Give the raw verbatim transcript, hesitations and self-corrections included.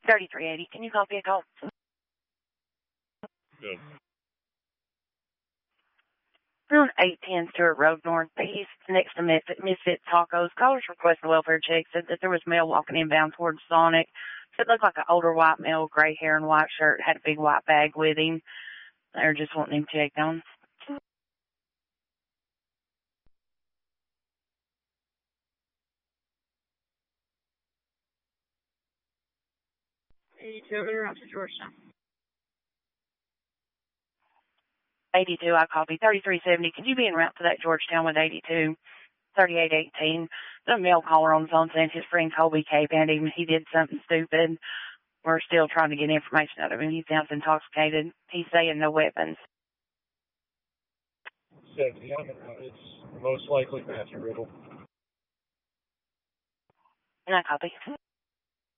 thirty-three eighty, can you copy a call? Good. We're on eight ten Stewart Road Northeast, next to Misfit, Misfit Tacos. Callers requested a welfare check, said that there was a male walking inbound towards Sonic. Said it looked like an older white male, gray hair and white shirt, had a big white bag with him. They're just wanting him checked on. eighty-two, route to Georgetown. eighty-two, I copy. thirty-three seventy, could you be en route to that Georgetown with eighty-two? thirty-eight eighteen, the male caller on the phone saying his friend Colby Cape and him, he did something stupid. We're still trying to get information out of him. He sounds intoxicated. He's saying no weapons. seventy, it's most likely Matthew Riddle. And I copy.